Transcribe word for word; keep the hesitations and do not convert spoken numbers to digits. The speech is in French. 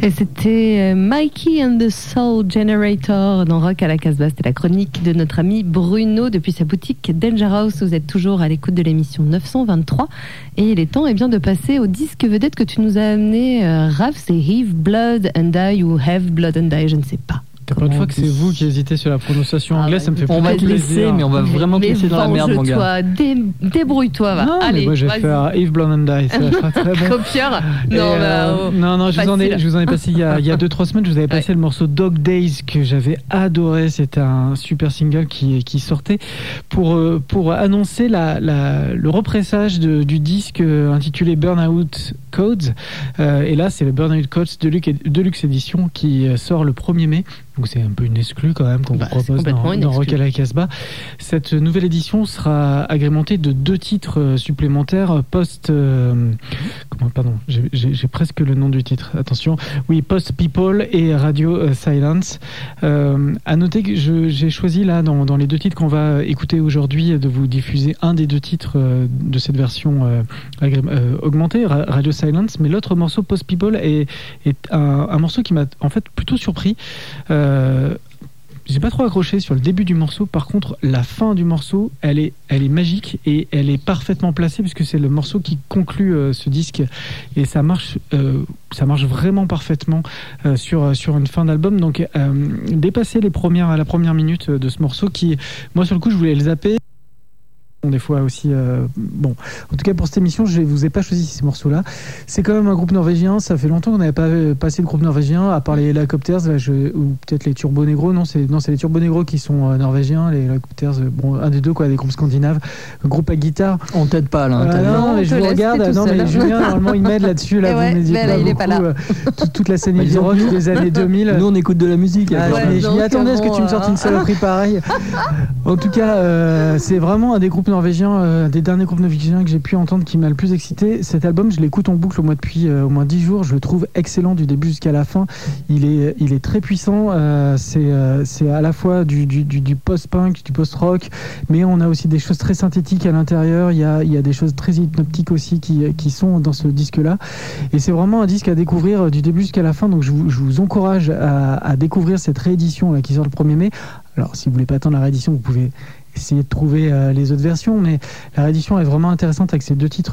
Et c'était Mikey and the Soul Generator dans Rock à la Casbah. C'était la chronique de notre ami Bruno depuis sa boutique Danger House. Vous êtes toujours à l'écoute de l'émission neuf cent vingt-trois. Et il est temps eh bien, de passer au disque vedette que tu nous as amené, euh, Raph. C'est Have Blood and Die ou Have Blood and Die, je ne sais pas. T'as pas une fois que c'est vous qui hésitez sur la prononciation ah anglaise, ouais, ça me fait on plutôt va te plaisir. laisser, mais on va vraiment te laisser dans la merde, mon gars. Toi, dé, débrouille-toi, va. Non, Allez, mais moi je vais vas-y. faire Have Blood and Die, ça sera très bon. Copieur. Et Non, euh, bah, oh, non, non, je vous, en ai, je vous en ai passé il y a, il y a deux trois semaines. Je vous avais passé ouais. le morceau Dog Days que j'avais adoré. C'était un super single qui, qui sortait pour, pour annoncer la, la, le repressage de, du disque intitulé Burnout Codes. Euh, et là, c'est le Burnout Codes Deluxe, Deluxe Edition qui sort le premier mai. Donc c'est un peu une exclue quand même qu'on bah, vous propose dans, dans Rock à la Casbah. Cette nouvelle édition sera agrémentée de deux titres supplémentaires post... Euh, comment, pardon, j'ai, j'ai, j'ai presque le nom du titre. Attention. Oui, Post People et Radio euh, Silence. Euh, à noter que je, j'ai choisi là dans, dans les deux titres qu'on va écouter aujourd'hui de vous diffuser un des deux titres euh, de cette version euh, agré- euh, augmentée, Ra- Radio Silence, mais l'autre morceau Post People est, est un, un morceau qui m'a en fait plutôt surpris. Euh, Euh, j'ai pas trop accroché sur le début du morceau. Par contre, la fin du morceau, elle est, elle est magique et elle est parfaitement placée puisque c'est le morceau qui conclut euh, ce disque et ça marche, euh, ça marche vraiment parfaitement euh, sur sur une fin d'album. Donc, euh, dépasser les premières, la première minute de ce morceau qui, moi sur le coup, je voulais le zapper. Des fois aussi, euh, bon, en tout cas pour cette émission, je ne vous ai pas choisi ces morceaux-là. C'est quand même un groupe norvégien. Ça fait longtemps qu'on n'avait pas passé de groupe norvégien, à part les Helicopters, là, je, ou peut-être les Turbo Negro. Non, c'est non, c'est les Turbo Negro qui sont euh, norvégiens. Les Helicopters, euh, bon, un des deux quoi, des groupes scandinaves, un groupe à guitare. On t'aide pas là. Hein, euh, non, non, mais je vous regarde. Non, mais Julien, normalement, il m'aide là-dessus. Là, ouais, vous n'hésitez mais pas là, il beaucoup. est pas là. Euh, toute, toute la scène Bah, indie rock des années deux mille. Nous, on écoute de la musique. Ah, ouais, mais je m'y donc, attendais à ce que bon, tu me sortes euh, une saloperie pareille. En tout cas, euh, c'est vraiment un des groupes norvégiens, euh, des derniers groupes norvégiens que j'ai pu entendre qui m'a le plus excité. Cet album, je l'écoute en boucle au moins depuis euh, au moins dix jours. Je le trouve excellent du début jusqu'à la fin. Il est, il est très puissant. Euh, c'est, euh, c'est à la fois du, du, du, du post-punk, du post-rock, mais on a aussi des choses très synthétiques à l'intérieur. Il y a, il y a des choses très hypnotiques aussi qui, qui sont dans ce disque-là. Et c'est vraiment un disque à découvrir du début jusqu'à la fin. Donc je vous, je vous encourage à, à découvrir cette réédition là, qui sort le premier mai. Alors si vous voulez pas attendre la réédition, vous pouvez essayer de trouver euh, les autres versions, mais la réédition est vraiment intéressante avec ces deux titres